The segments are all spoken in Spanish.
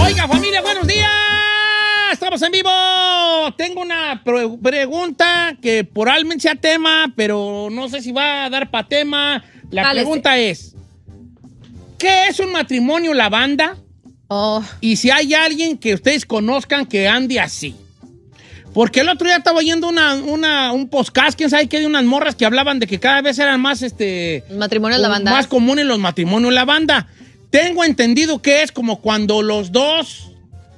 Oiga, familia, buenos días. Estamos en vivo. Tengo una pregunta que probablemente sea tema, pero no sé si va a dar para tema. La pregunta es, ¿qué es un matrimonio lavanda? Y si hay alguien que ustedes conozcan que ande así. Porque el otro día estaba oyendo un podcast, quién sabe qué, de unas morras que hablaban de que cada vez eran más, matrimonios lavanda. Más comunes los matrimonios lavanda. Tengo entendido que es como cuando los dos,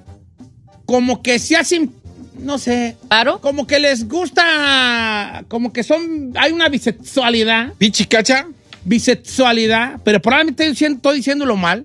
como que se hacen, no sé. ¿Claro? Como que les gusta, como que hay una bisexualidad. ¿Pichicacha? Bisexualidad, pero probablemente estoy diciéndolo mal.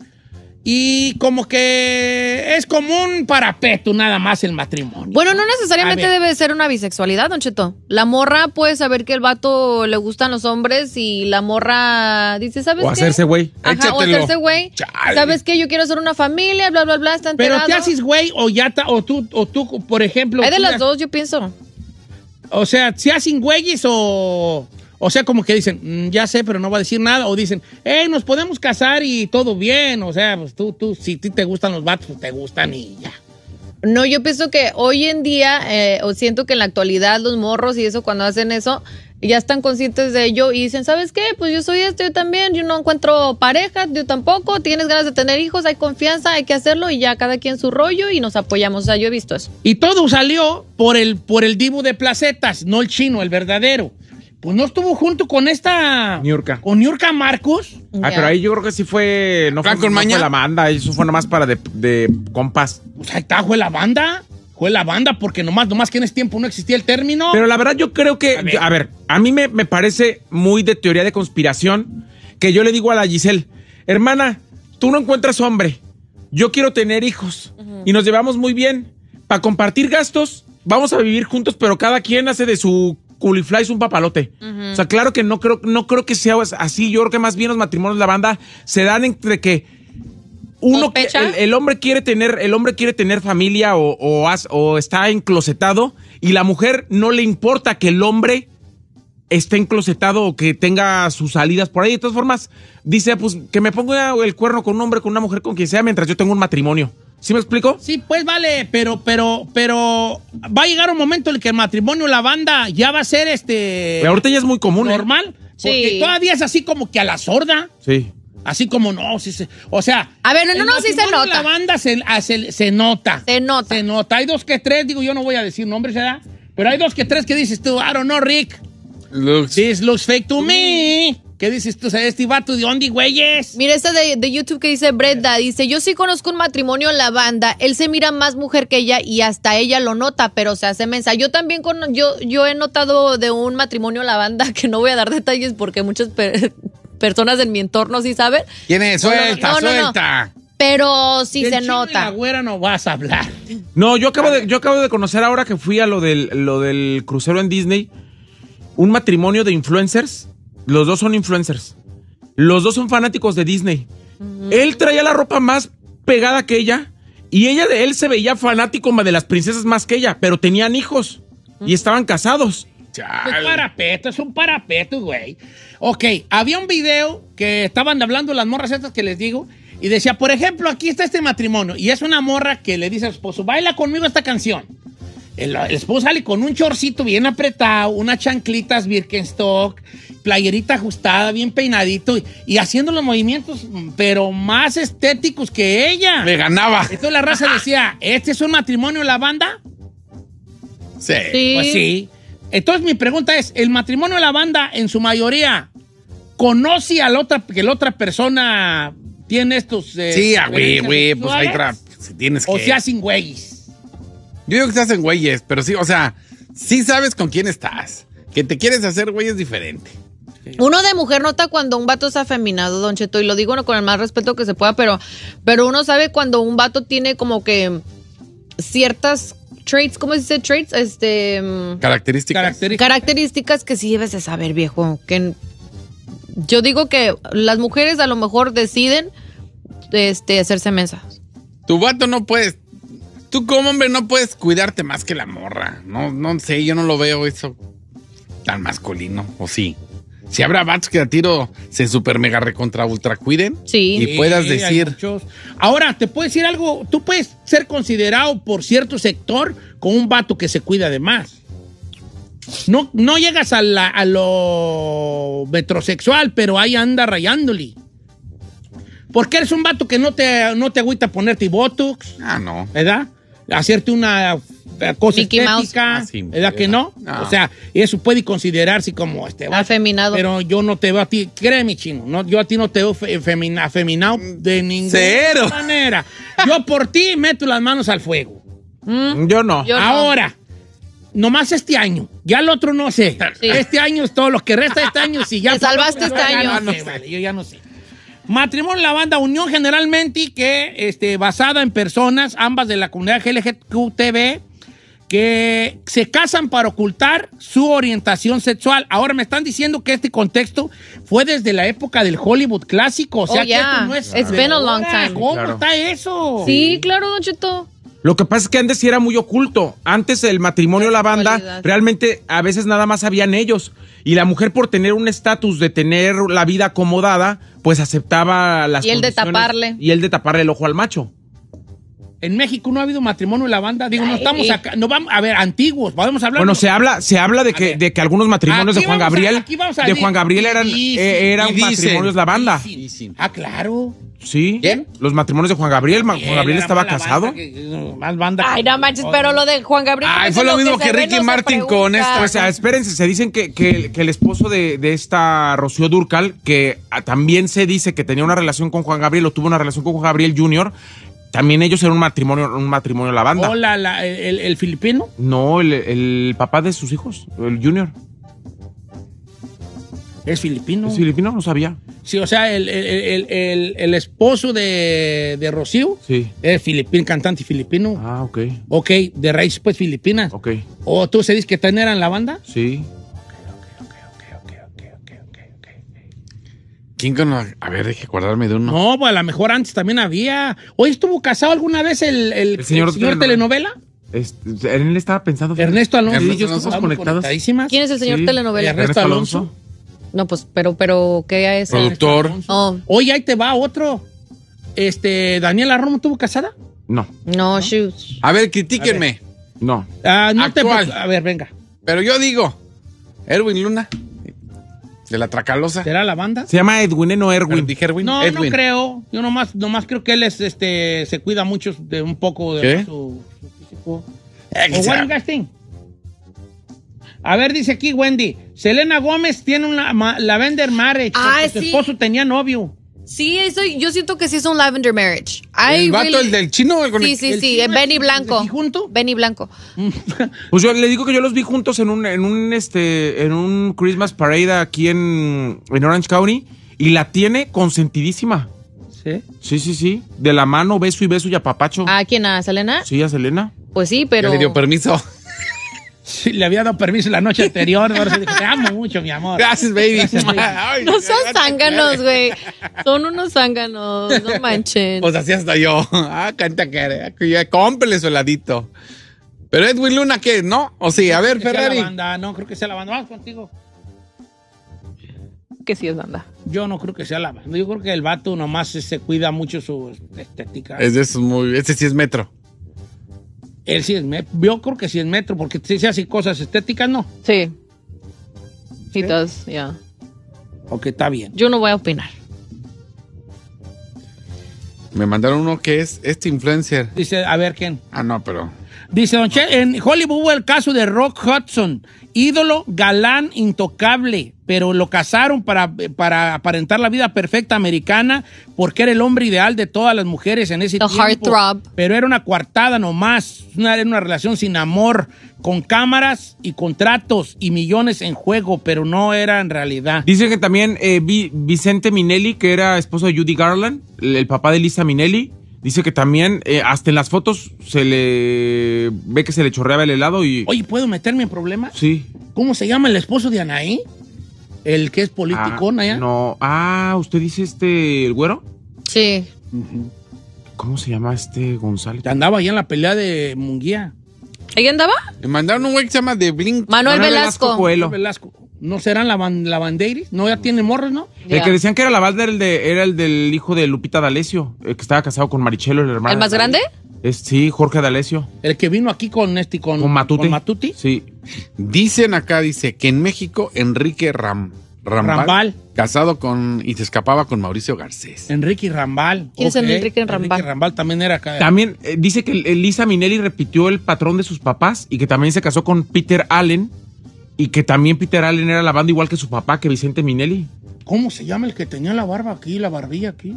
Y como que es como un parapeto nada más el matrimonio. Bueno, no necesariamente debe ser una bisexualidad, Don Cheto. La morra puede saber que el vato le gustan los hombres y la morra dice, ¿sabes qué? O hacerse güey. Ajá, o hacerse güey. ¿Sabes qué? Yo quiero hacer una familia, bla, bla, bla, está enterado. Pero te haces güey o tú, por ejemplo. Hay de las dos, yo pienso. O sea, ¿se hacen güeyes o sea, como que dicen, ya sé, pero no voy a decir nada. O dicen, nos podemos casar y todo bien. O sea, pues tú, si te gustan los vatos, pues te gustan y ya. No, yo pienso que hoy en día, o siento que en la actualidad los morros y eso, cuando hacen eso, ya están conscientes de ello y dicen, ¿sabes qué? Pues yo soy esto, yo también, yo no encuentro pareja, yo tampoco, tienes ganas de tener hijos, hay confianza, hay que hacerlo y ya cada quien su rollo y nos apoyamos. O sea, yo he visto eso. Y todo salió por el Dibu de Placetas, no el chino, el verdadero. Pues no estuvo junto con esta... Niurka. Con Niurka Marcos. Pero ahí yo creo que sí fue... No fue la banda, eso fue nomás para de compas. Pues ahí está, fue la banda. Fue la banda porque nomás que en ese tiempo no existía el término. Pero la verdad yo creo que... A mí me parece muy de teoría de conspiración que yo le digo a la Giselle, hermana, tú no encuentras hombre, yo quiero tener hijos y nos llevamos muy bien. Para compartir gastos, vamos a vivir juntos, pero cada quien hace de su... culiflies un papalote. O sea, claro que no creo que sea así. Yo creo que más bien los matrimonios de la banda se dan entre que uno el hombre quiere tener familia o está enclosetado y la mujer no le importa que el hombre esté enclosetado o que tenga sus salidas por ahí. De todas formas, dice, pues que me ponga el cuerno con un hombre, con una mujer, con quien sea, mientras yo tengo un matrimonio. ¿Sí me explico? Sí, pues vale, pero va a llegar un momento en el que el matrimonio, la banda, ya va a ser Pero ahorita ya es muy común. Normal. Porque Sí. Todavía es así como que a la sorda. Sí. Así como no, sí o sea. A ver, no, sí se nota. La banda se nota. Se nota. Se nota. Hay dos que tres, digo, yo no voy a decir nombres, ¿verdad? Pero hay dos que tres que dices tú, I don't know, Rick. This looks fake to me. ¿Qué dices tú? Este vato de ondi, güeyes. Mira esta de YouTube que dice Brenda, dice, yo sí conozco un matrimonio en la banda, él se mira más mujer que ella y hasta ella lo nota, pero se hace mensa. Yo también yo he notado de un matrimonio en la banda, que no voy a dar detalles porque muchas personas en mi entorno sí saben. ¿Quién es? Suelta. No. Pero sí se nota. La güera no vas a hablar. No, yo acabo de conocer ahora que fui a lo del crucero en Disney, un matrimonio de influencers. Los dos son influencers. Los dos son fanáticos de Disney. Él traía la ropa más pegada que ella y él se veía fanático de las princesas más que ella, pero tenían hijos y estaban casados. Es un parapeto, güey. Ok, había un video que estaban hablando las morras estas que les digo y decía, por ejemplo, aquí está este matrimonio y es una morra que le dice al esposo, baila conmigo esta canción. El esposo sale con un chorcito bien apretado, unas chanclitas Birkenstock, playerita ajustada, bien peinadito y haciendo los movimientos, pero más estéticos que ella. Le ganaba. Entonces la raza decía, ¿este es un matrimonio de la banda? Sí. Pues sí. Entonces mi pregunta es, ¿el matrimonio de la banda en su mayoría conoce a que la otra persona tiene estos... sí, güey, pues hay tienes que... O se hacen güeyes. Yo digo que se hacen güeyes, pero sí, o sea, sí sabes con quién estás. Que te quieres hacer güey es diferente. Uno de mujer nota cuando un vato es afeminado, Don Cheto, y lo digo con el más respeto que se pueda, pero uno sabe cuando un vato tiene como que ciertas traits, ¿cómo se dice traits? Características que sí debes de saber, viejo. Que yo digo que las mujeres a lo mejor deciden hacerse mensas. Tu vato no puedes. Tú como hombre no puedes cuidarte más que la morra. No sé, yo no lo veo eso tan masculino, ¿o sí? Si habrá vatos que a tiro se super mega recontra ultra cuiden. Sí. Y puedas decir. Ahora, te puedo decir algo. Tú puedes ser considerado por cierto sector como un vato que se cuida de más. No llegas a lo metrosexual, pero ahí anda rayándole. Porque eres un vato que no te agüita ponerte botox. Ah, no. ¿Verdad? Hacerte una cosa Mickey estética. Mouse. Sí, ¿verdad que no? no? O sea, eso puede considerarse como vato. Afeminado. Pero yo no te veo a ti, créeme, chino, no, yo a ti no te veo afeminado de ninguna Cero. manera. Yo por ti meto las manos al fuego. Yo no. Yo no. Ahora, nomás este año, ya el otro no sé. Sí. Este año es todo lo que resta de este año. Si ya Te salvaste este año. No sé, vale, yo ya no sé. Matrimonio en la banda, unión generalmente que basada en personas, ambas de la comunidad LGBTQ, que se casan para ocultar su orientación sexual. Ahora me están diciendo que este contexto fue desde la época del Hollywood clásico. O sea, que esto no es It's de been a long ahora. time. ¿Cómo Claro. está eso? Sí, claro, Don Cheto. Lo que pasa es que antes sí era muy oculto. Antes el matrimonio, la banda, Sexualidad. realmente a veces nada más habían ellos. Y la mujer por tener un estatus de tener la vida acomodada, pues aceptaba las Y el de condiciones. taparle. Y el de taparle el ojo al macho. En México no ha habido matrimonio en la banda. Digo, no estamos acá. No vamos a ver, antiguos. Podemos hablar. Bueno, se habla de que algunos matrimonios Aquí de Juan vamos a- Gabriel, aquí vamos a de decir- Juan Gabriel eran dicen. matrimonios la banda. Dicen. Ah, claro. Sí. ¿Quién? Los matrimonios de Juan Gabriel. Juan Gabriel Era estaba más la casado. banda que- más banda. Ay, no manches, pero lo de Juan Gabriel. Ay, es fue lo que mismo se que ve, Ricky no se Martin pregunta. con esta. Pues espérense, se dicen que el esposo de esta Rocío Dúrcal, que también se dice que tenía una relación con Juan Gabriel o tuvo una relación con Juan Gabriel Jr., también ellos eran un matrimonio la banda. Hola, el filipino. No, el papá de sus hijos, el Junior. Es filipino. ¿Es filipino? No sabía. Sí, o sea, el esposo de Rocío Sí. es filipino, cantante filipino. Ah, ok. Ok, de raíz pues filipinas. Ok. ¿O tú se dices que también eran la banda? Sí. ¿Quién conoce? A ver, deje acordarme de uno. No, pues a lo mejor antes también había. ¿Hoy estuvo casado alguna vez el señor telenovela? Él estaba pensando. Ernesto Alonso. Ernesto Ellos Alonso. estamos Conectados. conectadísimas. ¿Quién es el señor Sí. telenovela? Ernesto Alonso. No, pues, pero, ¿qué es? Productor. Oh, Oye, ahí te va otro. ¿Daniela Romo estuvo casada? No, no, shoot. A ver, critíquenme. no. No Actual. a ver, venga. Pero yo digo, Erwin Luna, de la Tracalosa. ¿Será la banda? Se llama Edwin, no Pero Erwin. dije Erwin. No, Edwin. no creo. Yo nomás creo que él es, se cuida mucho de un poco de ¿Qué? su físico. que ¿O sea. what you guys think? A ver, dice aquí Wendy. Selena Gómez tiene una lavender marriage. Ay, porque su sí. esposo tenía novio. Sí, yo siento que sí es un lavender marriage. ¿El vato, el del chino o el con Sí, el- sí, el sí, chino Benny es- Blanco. ¿y junto? Benny Blanco. Pues yo le digo que yo los vi juntos en un Christmas Parade aquí en Orange County y la tiene consentidísima. ¿Sí? Sí. De la mano, beso y beso y apapacho. ¿A quién? ¿A Selena? Sí, a Selena. Pues sí, Ya pero... le dio permiso. Sí, le había dado permiso la noche anterior. Ahora se dijo, te amo mucho, mi amor. Gracias, baby. Gracias, baby. Ay, No sean zánganos, güey. Son unos zánganos, no manchen. Pues así hasta yo. Canta que ya cómprele su heladito. Pero Edwin Luna, ¿qué? ¿No? O sí, a ver, Creo que sea Ferrari. la banda. No creo que sea la banda. Vamos contigo. Que sí es banda. Yo no creo que sea la banda. Yo creo que el vato nomás se cuida mucho su estética. Es de esos muy... Ese sí es metro. Él sí es metro. Yo creo que sí es metro, porque si se hace cosas estéticas, no. Sí. He does, yeah. Ok, está bien. Yo no voy a opinar. Me mandaron uno que es este influencer. Dice, a ver, ¿quién? Ah, no, pero... Dice, Don Che, en Hollywood hubo el caso de Rock Hudson, ídolo, galán, intocable, pero lo casaron para aparentar la vida perfecta americana porque era el hombre ideal de todas las mujeres en ese The tiempo. heartthrob. Pero era una coartada nomás, era una relación sin amor, con cámaras y contratos y millones en juego, pero no era en realidad. Dicen que también Vicente Minnelli, que era esposo de Judy Garland, el papá de Lisa Minnelli, dice que también hasta en las fotos se le ve que se le chorreaba el helado y... Oye, ¿puedo meterme en problemas? Sí. ¿Cómo se llama el esposo de Anaí? El que es politicón allá. No. ¿Usted dice el güero? Sí. ¿Cómo se llama González? Que andaba allá en la pelea de Munguía. ¿Ahí andaba? Me mandaron un güey que se llama The Blink. Manuel Velasco. Coelho. Velasco. ¿No serán lavandeiris? ¿No ya tienen morros, no? El que decían que era la banda era el del hijo de Lupita D'Alessio, el que estaba casado con Marichelo, el hermano. ¿El más grande? Sí, Jorge D'Alessio. El que vino aquí con Matute. Con Matuti. Sí. Dicen acá, dice que en México Enrique Rambal, casado y se escapaba con Mauricio Garcés. Enrique Rambal. ¿Quién es Enrique Rambal? Enrique Rambal también era acá. También dice que Lisa Minnelli repitió el patrón de sus papás y que también se casó con Peter Allen y que también Peter Allen era la banda igual que su papá, que Vicente Minnelli. ¿Cómo se llama el que tenía la barba aquí, la barbilla aquí?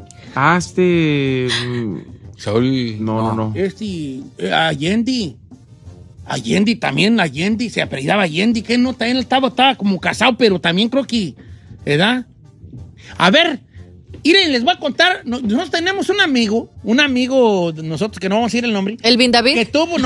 Saúl. No. Allende. Allende también, Allende, se apellidaba Allende, que no, también estaba como casado, pero también creo que, ¿verdad? A ver, miren, les voy a contar, nosotros tenemos un amigo de nosotros, que no vamos a decir el nombre. ¿El Bin David? Que tuvo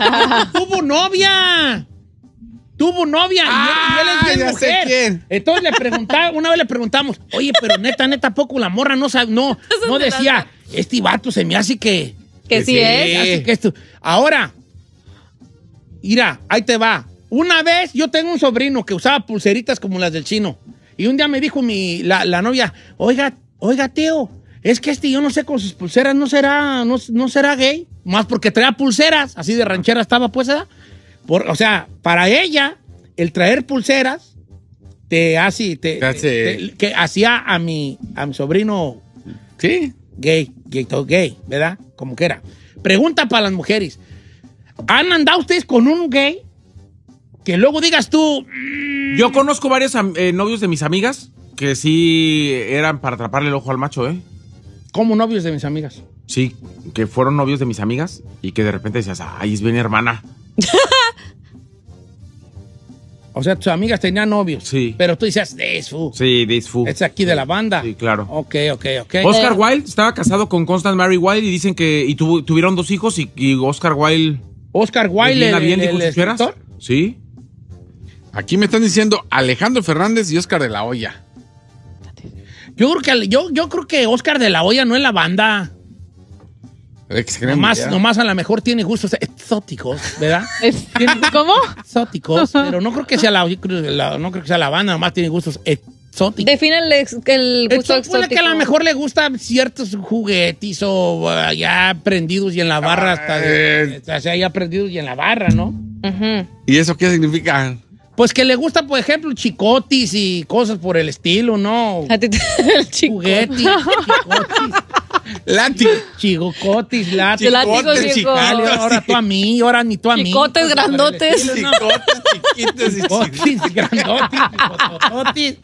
novia. Tuvo novia y él es bien ya mujer. sé quién. Entonces una vez le preguntamos, oye, pero neta, poco la morra no decía, este vato se me hace que... Que sí es. Así que esto. Ahora, mira, ahí te va. Una vez yo tengo un sobrino que usaba pulseritas como las del chino. Y un día me dijo la novia, oiga, tío, es que yo no sé con sus pulseras, no será gay. Más porque traía pulseras, así de ranchera estaba, pues, ¿verdad? O sea, para ella, el traer pulseras que hacía a mi sobrino Sí. gay, ¿verdad? Como que era. Pregunta para las mujeres. ¿Han andado ustedes con un gay? Que luego digas tú... Yo conozco varios novios de mis amigas que sí eran para atraparle el ojo al macho, ¿eh? ¿Cómo novios de mis amigas? Sí, que fueron novios de mis amigas y que de repente decías, ay, es bien hermana. O sea, tus amigas tenían novios. Sí. Pero tú decías, fu. Sí, this fool. Es aquí de la banda. Sí, claro. Ok. Oscar Wilde estaba casado con Constance Mary Wilde y dicen que tuvieron 2 hijos y Oscar Wilde... Oscar Wilde, el escritor. Sí. Aquí me están diciendo Alejandro Fernández y Oscar de la Hoya. Yo creo que Oscar de la Hoya no es la banda. Nomás a lo mejor tiene gustos exóticos, ¿verdad? ¿Cómo? Exóticos, pero no creo que sea no creo que sea la banda, nomás tiene gustos exóticos. Define el gusto exótico. Que a lo mejor le gustan ciertos juguetes o ya prendidos y en la barra ya prendidos y en la barra, ¿no? Uh-huh. ¿Y eso qué significa? Pues que le gusta, por ejemplo, chicotis y cosas por el estilo, ¿no? El chico. Juguetes, chicotis, Látigos, viejo. Ahora tú a mí, ahora ni tú a mí. Chicotes grandotes. Chicotes chiquitos y Chicotis grandotes, chicototis.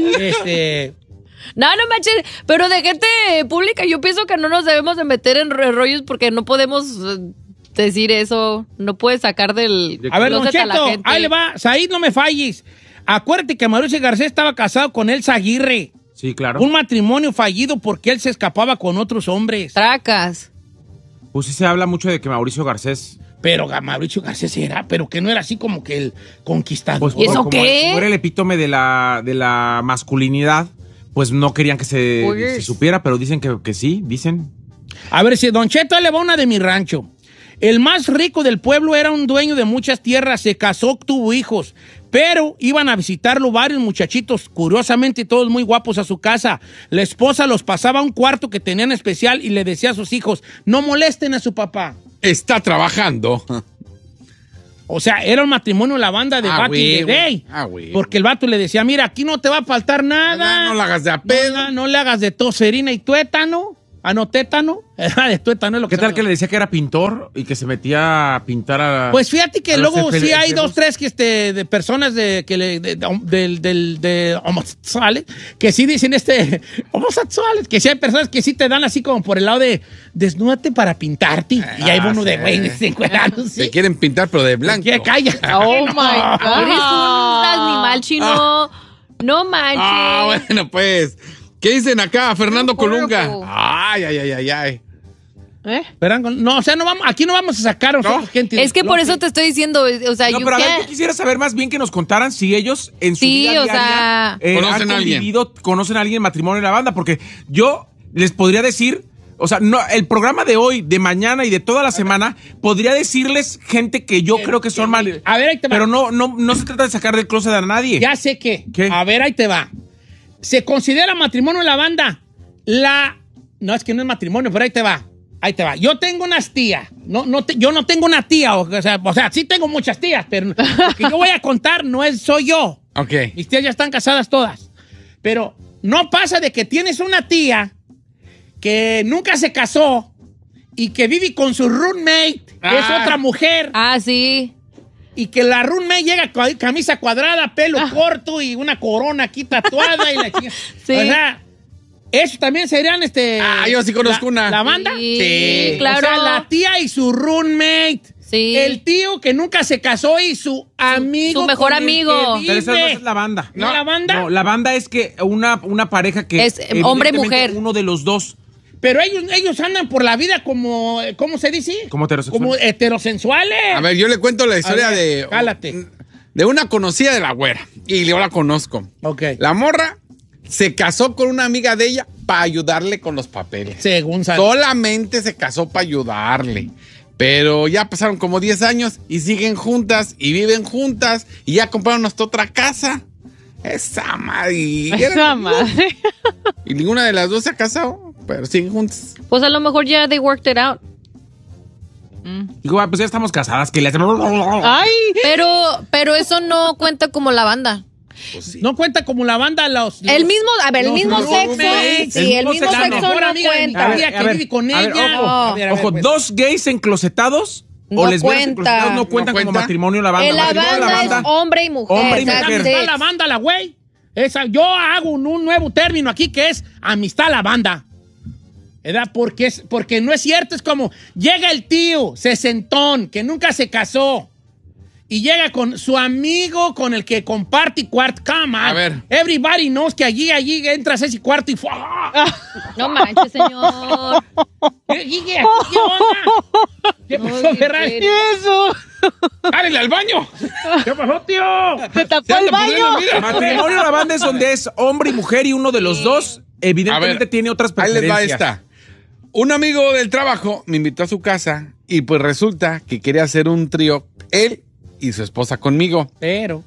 No manches, pero de gente pública yo pienso que no nos debemos de meter en rollos porque no podemos decir eso. No puedes sacar del... A ver, Don closet a la Cheto, gente. ahí le va. Said, no me falles. Acuérdate que Mauricio Garcés estaba casado con Elsa Aguirre. Sí, claro. Un matrimonio fallido porque él se escapaba con otros hombres. Tracas. Pues sí se habla mucho de que Mauricio Garcés... Pero Mauricio Garcés era, pero que no era así como que el conquistador. ¿Y eso como qué? Como era el epítome de la masculinidad, pues no querían que se supiera, pero dicen que sí, dicen. A ver, si Don Cheto, ahí le va una de mi rancho. El más rico del pueblo era un dueño de muchas tierras, se casó, tuvo hijos, pero iban a visitarlo varios muchachitos, curiosamente todos muy guapos a su casa. La esposa los pasaba a un cuarto que tenían especial y le decía a sus hijos, no molesten a su papá. Está trabajando. O sea, era un matrimonio la banda de Back in the Day. Porque el vato le decía, mira, aquí no te va a faltar nada. No le hagas de apelo. No le hagas de toserina y tuétano. No, tétano. De tuétano es lo que... ¿Qué tal que le decía que era pintor y que se metía a pintar a... Pues fíjate que luego sí hay enfermos? 2, 3 que de personas de homosexuales que sí dicen homosexuales, que sí hay personas que sí te dan así como por el lado de desnúdate para pintarte. Y hay uno de güey Se quieren pintar pero de blanco. ¿Qué? Calla. Oh my God. Eres un animal chino. No manches. Bueno, pues. ¿Qué dicen acá, Fernando Colunga? cuerpo. Ay. No, o sea, aquí no vamos a sacar gente. Es que por eso te estoy diciendo, o sea, No, pero a ver, yo quisiera saber más bien que nos contaran si ellos en su Sí, vida o diaria sea, conocen a alguien. conocen a alguien en matrimonio en la banda, porque yo les podría decir, O sea, no, el programa de hoy, de mañana y de toda la semana podría decirles gente que yo creo que son mal. A ver, ahí te va. Pero no se trata de sacar del closet a nadie. Ya sé que. ¿Qué? A ver, ahí te va. ¿Se considera matrimonio en la banda? No, es que no es matrimonio, pero ahí te va. Ahí te va. Yo tengo unas tías. Yo no tengo una tía. O sea, sí tengo muchas tías, pero lo que yo voy a contar soy yo. Ok. Mis tías ya están casadas todas. Pero no pasa de que tienes una tía que nunca se casó y que vive con su roommate, que es otra mujer. Ah, sí. Y que la roommate llega con camisa cuadrada, pelo corto y una corona aquí tatuada y la chica. Sí. O sea, eso también serían yo sí conozco una. ¿La banda? Sí, claro. O sea, la tía y su roommate. Sí. El tío que nunca se casó y su amigo. Su mejor amigo. Pero esa no es la banda. ¿No la banda? No, la banda es que una pareja que es hombre y mujer. Uno de los dos. Pero ellos andan por la vida como, ¿cómo se dice? Como heterosexuales. Como heterosexuales. A ver, yo le cuento la historia Cálate. de una conocida de la güera. Y yo la conozco. Ok. La morra se casó con una amiga de ella para ayudarle con los papeles. Según sabe. Solamente se casó para ayudarle. Pero ya pasaron como 10 años y siguen juntas y viven juntas y ya compraron hasta otra casa. Esa madre. Esa madre. Y ninguna de las dos se ha casado, pero siguen juntas. Pues a lo mejor ya they worked it out. Digo, pues ya estamos casadas, que le hacemos... Ay. Pero eso no cuenta como la banda. Pues sí. No cuenta como la banda El mismo sexo. Sí, el mismo la sexo mejor no amiga de mi cuenta. tía que vive con a ver, ella. ojo, A ver, ojo, pues. dos gays enclosetados No o lesbianas cuenta. enclosetadas no cuentan ¿No como cuenta? matrimonio la banda. En la Matrimonio banda es hombre y mujer. Hombre y That's mujer. it. Amistad a la banda, la güey. Yo hago un nuevo término aquí que es amistad a la banda. ¿Verdad? Porque no es cierto. Es como llega el tío sesentón que nunca se casó y llega con su amigo con el que comparte cuarto cama. A ver. Everybody knows que allí entras a ese cuarto y No manches, señor. ¿Qué onda? ¿Qué pasó, Ferrari? ¿Qué eso? ¡Árele al baño! ¿Qué pasó, tío? ¿Se tapó el baño? Matrimonio la banda es donde es hombre y mujer y uno de los dos evidentemente tiene otras Ahí les preferencias. va esta. Un amigo del trabajo me invitó a su casa y pues resulta que quería hacer un trío, él y su esposa conmigo. Pero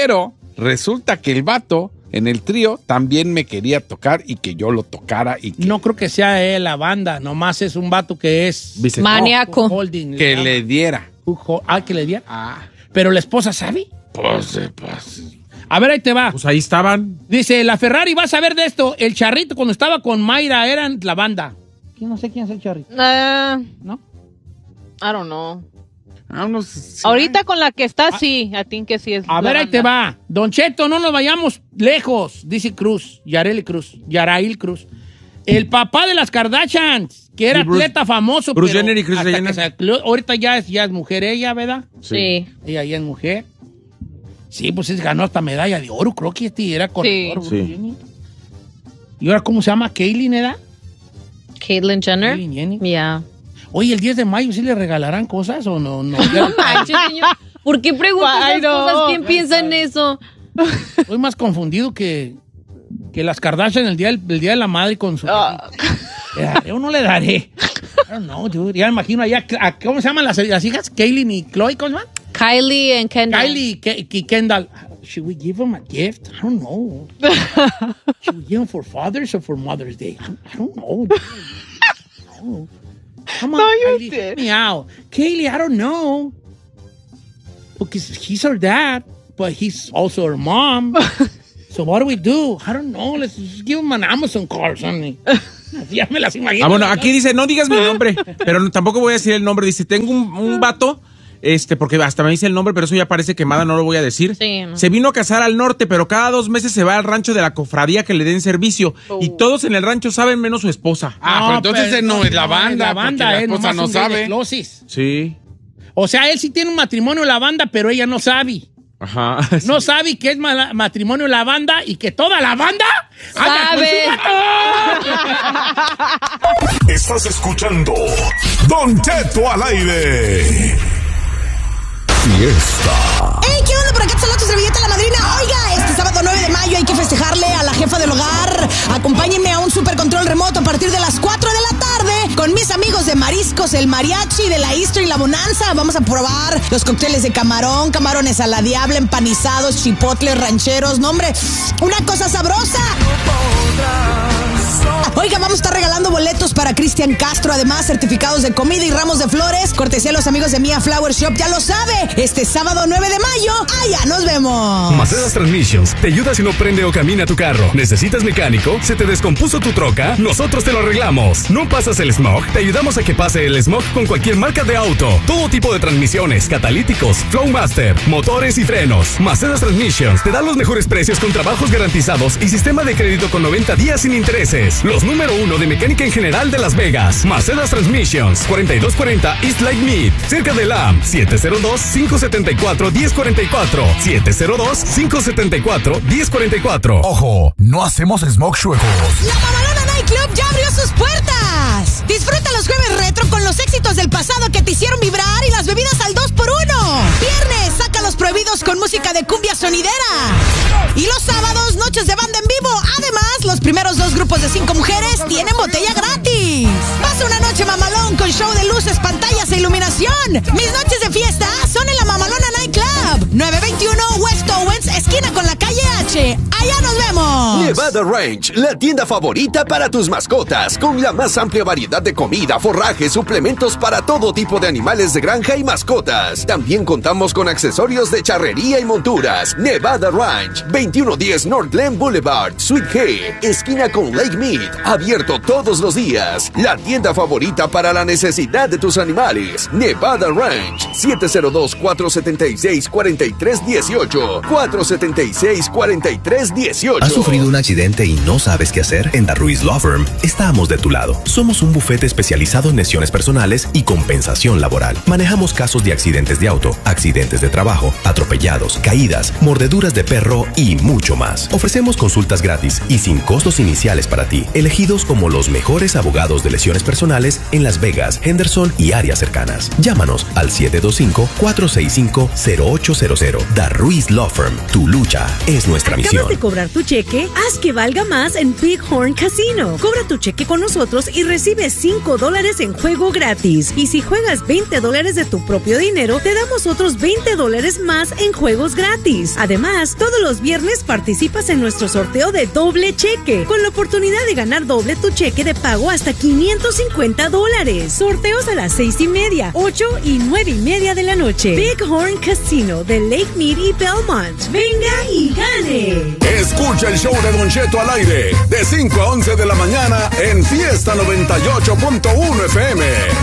Resulta que el vato en el trío también me quería tocar y que yo lo tocara y que, no creo que sea él la banda. Nomás es un vato que es... Bisexual. Maníaco. Holding, que llama. le diera. Que le diera. Pero la esposa sabe. Pues. A ver, ahí te va. Pues ahí estaban. Dice, la Ferrari, vas a ver de esto. El Charrito cuando estaba con Mayra eran la banda. Yo no sé quién es el Charrito. ¿No? I don't know. Sí. Ahorita con la que está, sí. I think que sí es. A la ver, ahí banda. te va. Don Cheto, no nos vayamos lejos, dice Cruz. Yarail Cruz. El papá de las Kardashians, que era Sí, Bruce- atleta famoso. Bruce pero Jenner y Kris hasta Jenner. que ahorita ya es mujer ella, ¿verdad? Sí. Ella ya es mujer. Sí, pues ganó hasta medalla de oro. Creo que era corredor. Sí. Bruce Jenner. ¿Y ahora cómo se llama? ¿Caitlyn era? Caitlyn Jenner. Caitlyn Jenner. Yeah. Oye, el 10 de mayo, ¿sí le regalarán cosas o no? No. No manches, señor. ¿Por qué preguntas Ay, esas no. cosas? ¿Quién piensa en eso? Estoy más confundido que las Kardashian el día de la madre con su... ¿Le daré o no le daré? I don't know, dude. Ya me imagino allá, ¿cómo se llaman las hijas? Kaylin y Chloe, ¿cómo se llaman? Kylie and Kendall. Kylie y Kendall. Should we give them a gift? I don't know. Should we give them for Father's or for Mother's Day? I don't know. No. Come on, Kylie, help me out. Kaylee, I don't know. Because he's her dad, but he's also her mom. So what do we do? I don't know. Let's just give him an Amazon card or something. Ya me las imagino. Bueno, aquí dice, no digas mi nombre, pero tampoco voy a decir el nombre. Dice, tengo un vato, porque hasta me dice el nombre, pero eso ya parece quemada, no lo voy a decir. Sí, no. Se vino a casar al norte, pero cada 2 meses se va al rancho de la cofradía que le den servicio. Y todos en el rancho saben menos su esposa. Pero entonces ese no es la banda, La banda, porque la esposa nomás no un gay de sabe. closis. Sí. O sea, él sí tiene un matrimonio en la banda, pero ella no sabe. Ajá. No sabe que es matrimonio en la banda y que toda la banda anda con Sabe. su vato. Estás escuchando Don Cheto al aire. Fiesta. ¡Hey! ¿Qué onda? Por acá te saluda tu servilleta la madrina. Oiga, este sábado 9 de mayo hay que festejarle a la jefa del hogar. Acompáñenme a un super control remoto a partir de las 4 de la tarde con mis amigos de Mariscos, el Mariachi, de la Istro y la Bonanza. Vamos a probar los cócteles de camarón, camarones a la diabla, empanizados, chipotles, rancheros. No, hombre, una cosa sabrosa. Oiga, vamos a estar regalando boletos para Cristian Castro, además certificados de comida y ramos de flores, cortesía a los amigos de Mia Flower Shop, ya lo sabe, este sábado 9 de mayo, allá nos vemos. Macedas Transmissions te ayuda si no prende o camina tu carro. ¿Necesitas mecánico? ¿Se te descompuso tu troca? Nosotros te lo arreglamos. ¿No pasas el smog? Te ayudamos a que pase el smog con cualquier marca de auto. Todo tipo de transmisiones, catalíticos, Flowmaster, motores y frenos. Macedas Transmissions te da los mejores precios con trabajos garantizados y sistema de crédito con 90 días sin intereses. Los número 1 de mecánica en general de Las Vegas. Macedas Transmissions, 4240 East Lake Mead, cerca de LAM, 702-574-1044. 702-574-1044. Ojo, no hacemos smoke chuecos. La Mamalona Night Club ya abrió sus puertas. Disfruta los jueves retro con los éxitos del pasado que te hicieron vibrar y las bebidas al 2x1. Viernes, saca los prohibidos con música de cumbia sonidera. Y los sábados, noches de banda en vivo. Además, los primeros 2 grupos de 5 mujeres tienen botella gratis. Pasa una noche mamalón con show de luces, pantallas e iluminación. Mis noches de fiesta son en la Mamalona Night Club, 921 West Owens, esquina con la calle H. Allá nos vemos. Nevada Ranch, la tienda favorita para tus mascotas, con la más amplia variedad de comida, forraje, suplementos para todo tipo de animales de granja y mascotas. También contamos con accesorios de charrería y monturas. Nevada Ranch, 2110 North Glen Boulevard, Sweet Hay, esquina con Lake Mead, abierto todos los días. La tienda favorita para la necesidad de tus animales. Nevada Ranch, 702-476-4318. 476-4318. ¿Has sufrido un accidente y no sabes qué hacer? En The Ruiz Law Firm estamos de tu lado. Somos un bufete especializado en lesiones personales y compensación laboral. Manejamos casos de accidentes de auto, accidentes de trabajo, atropellados, caídas, mordeduras de perro y mucho más. Ofrecemos consultas gratis y sin costos iniciales para ti, elegidos como los mejores abogados de lesiones personales en Las Vegas, Henderson y áreas cercanas. Llámanos al 725-465-0800. The Ruiz Law Firm. Tu lucha es nuestra misión. ¿Acabas de cobrar tu cheque? Haz que valga más en Bighorn Casino. Cobra tu cheque con nosotros y recibe $5 en juego gratis. Y si juegas $20 de tu propio dinero, te damos otros $20 más en juegos gratis. Además, todos los viernes participas en nuestro sorteo de doble cheque, con la oportunidad de ganar doble tu cheque de pago hasta $550. Sorteos a las 6:30, 8 y 9:30 de la noche. Bighorn Casino de Lake Mead y Belmont. Venga y gane. Escucha el show de Don Cheto al aire de 5 a 11 de la mañana en Fiesta 98.1 FM.